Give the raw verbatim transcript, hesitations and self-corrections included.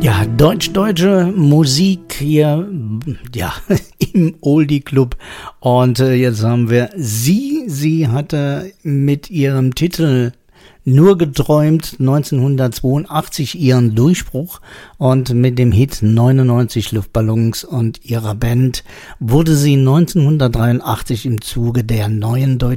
Ja, deutsch-deutsche Musik hier, ja, im Oldie Club. Und äh, jetzt haben wir sie. Sie hatte mit ihrem Titel Nur geträumt neunzehnhundertzweiundachtzig ihren Durchbruch und mit dem Hit neunundneunzig Luftballons und ihrer Band wurde sie neunzehnhundertdreiundachtzig im Zuge der neuen deutschen